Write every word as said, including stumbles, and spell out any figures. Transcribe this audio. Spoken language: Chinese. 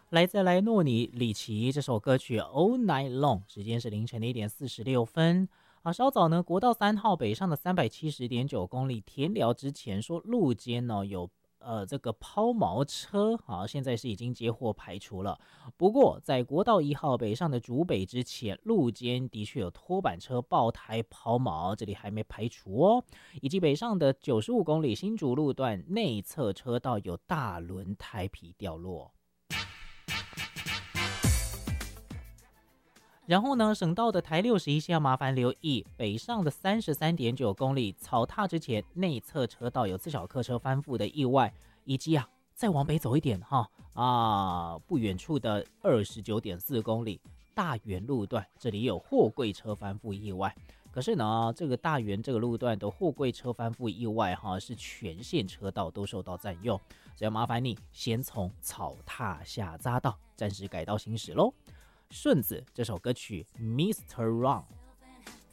来自莱诺尼里奇这首歌曲 All Night Long， 时间是凌晨的一点四十六分啊。稍早呢，国道三号北上的三百七十点九公里田寮之前说路肩呢有呃这个抛锚车啊，现在是已经接获排除了。不过在国道一号北上的竹北之前，路肩的确有拖板车爆胎抛锚，这里还没排除哦。以及北上的九十五公里新竹路段内侧车道有大轮胎皮掉落。然后呢，省道的台六十一线要麻烦留意，北上的三十三点九公里草踏之前内侧车道有自小客车翻覆的意外，以及啊再往北走一点哈啊不远处的二十九点四公里大园路段，这里有货柜车翻覆意外。可是呢，这个大园这个路段的货柜车翻覆意外哈，是全线车道都受到占用，所以麻烦你先从草踏下匝道暂时改道行驶喽。顺子这首歌曲 Mister Wrong